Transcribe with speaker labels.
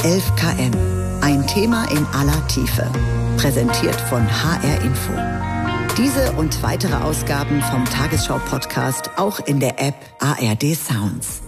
Speaker 1: 11 km. Ein Thema in aller Tiefe. Präsentiert von HR Info. Diese und weitere Ausgaben vom Tagesschau-Podcast auch in der App ARD Sounds.